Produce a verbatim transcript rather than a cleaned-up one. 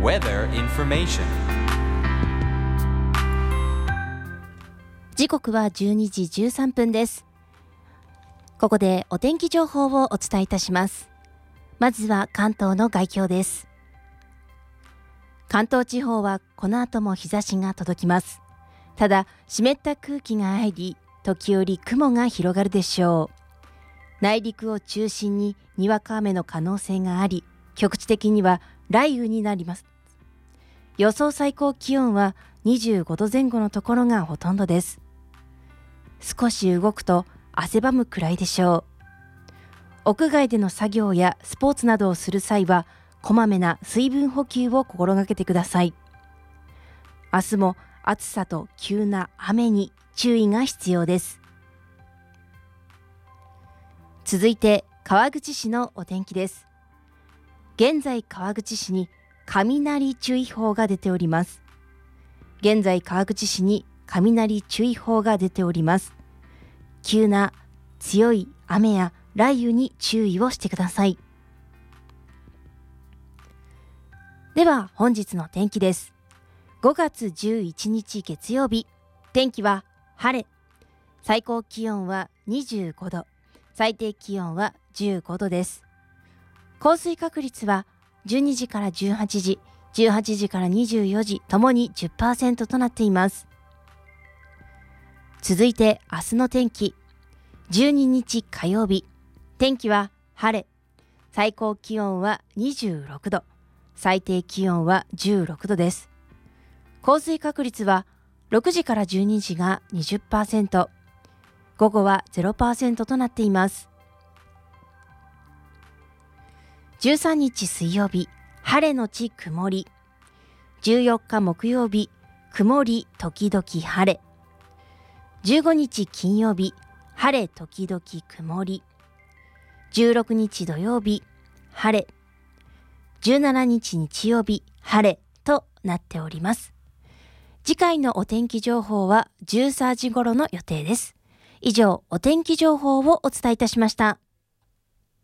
Weather information. 時刻はじゅうにじじゅうさんぷんです。ここでお天気情報をお伝えいたします。まずは関東の概況です。関東地方はこの後も日差しが届きます。ただ湿った空気が入り、時折雲が広がるでしょう。内陸を中心ににわか雨の可能性があり、局地的には雷雨になります。予想最高気温はにじゅうごどぜん後のところがほとんどです。少し動くと汗ばむくらいでしょう。屋外での作業やスポーツなどをする際は、こまめな水分補給を心がけてください。明日も暑さと急な雨に注意が必要です。続いて川口市のお天気です。現在川口市に雷注意報が出ております。現在川口市に雷注意報が出ております。急な強い雨や雷雨に注意をしてください。では本日の天気です。ごがつじゅういちにち月曜日、天気は晴れ。最高気温はにじゅうごど、最低気温はじゅうごどです。降水確率はじゅうにじからじゅうはちじ、じゅうはちじからにじゅうよじともに じゅっパーセント となっています。続いて明日の天気。じゅうににち火曜日、天気は晴れ。最高気温はにじゅうろくど、最低気温はじゅうろくどです。降水確率はろくじからじゅうにじが にじゅっパーセント、午後は ゼロパーセント となっています。じゅうさんにち水曜日、晴れのち曇り。じゅうよっか木曜日、曇り時々晴れ。じゅうごにち金曜日、晴れ時々曇り。じゅうろくにち土曜日、晴れ。じゅうしちにち日曜日、晴れとなっております。次回のお天気情報はじゅうさんじ頃の予定です。以上、お天気情報をお伝えいたしました。